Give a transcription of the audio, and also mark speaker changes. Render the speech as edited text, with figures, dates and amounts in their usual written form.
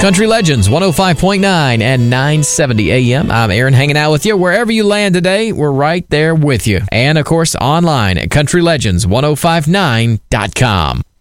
Speaker 1: Country Legends 105.9 and 970 AM. I'm Aaron, hanging out with you. Wherever you land today, we're right there with you. And, of course, online at countrylegends1059.com.